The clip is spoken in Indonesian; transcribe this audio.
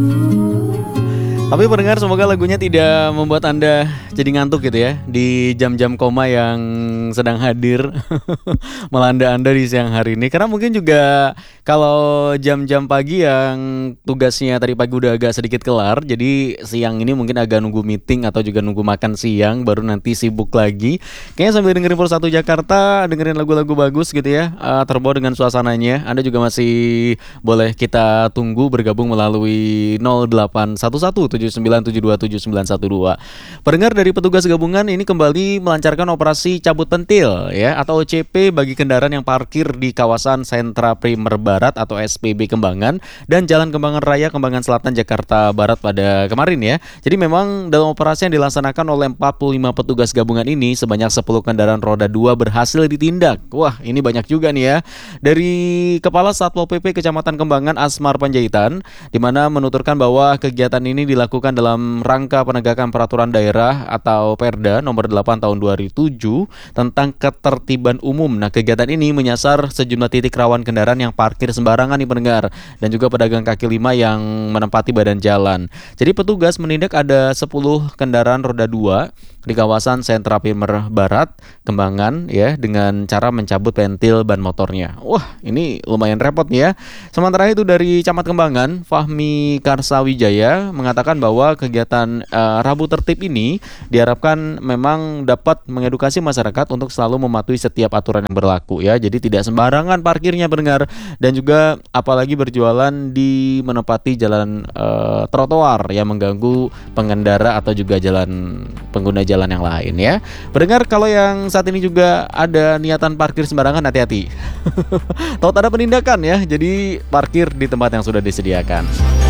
Tapi pendengar, semoga lagunya tidak membuat Anda jadi ngantuk gitu ya di jam-jam koma yang sedang hadir melanda Anda di siang hari ini. Karena mungkin juga kalau jam-jam pagi yang tugasnya tadi pagi udah agak sedikit kelar, jadi siang ini mungkin agak nunggu meeting atau juga nunggu makan siang baru nanti sibuk lagi. Kayaknya sambil dengerin Pulsa 1 Jakarta, dengerin lagu-lagu bagus gitu ya, terbawa dengan suasananya. Anda juga masih boleh kita tunggu bergabung melalui 081179727912. Pendengar, dari petugas gabungan ini kembali melancarkan operasi cabut pentil ya atau OCP bagi kendaraan yang parkir di kawasan Sentra Primer Barat atau SPB Kembangan dan Jalan Kembangan Raya Kembangan Selatan Jakarta Barat pada kemarin ya. Jadi memang dalam operasi yang dilaksanakan oleh 45 petugas gabungan ini sebanyak 10 kendaraan roda 2 berhasil ditindak. Wah, ini banyak juga nih ya. Dari Kepala Satpol PP Kecamatan Kembangan Asmar Panjaitan, di mana menuturkan bahwa kegiatan ini dilakukan dalam rangka penegakan peraturan daerah atau Perda nomor 8 tahun 2007 tentang ketertiban umum. Nah, kegiatan ini menyasar sejumlah titik rawan kendaraan yang parkir sembarangan nih pendengar, dan juga pedagang kaki lima yang menempati badan jalan. Jadi petugas menindak ada 10 kendaraan roda 2 di kawasan Sentra Primer Barat Kembangan ya, dengan cara mencabut pentil ban motornya. Wah, ini lumayan repot nih ya. Sementara itu dari Camat Kembangan, Fahmi Karsawijaya mengatakan bahwa kegiatan Rabu Tertib ini diharapkan memang dapat mengedukasi masyarakat untuk selalu mematuhi setiap aturan yang berlaku ya. Jadi tidak sembarangan parkirnya pendengar, dan juga apalagi berjualan di menempati jalan trotoar yang mengganggu pengendara atau juga pengguna jalan yang lain ya. Pendengar, kalau yang saat ini juga ada niatan parkir sembarangan, hati-hati. Tahu ada penindakan ya. Jadi parkir di tempat yang sudah disediakan.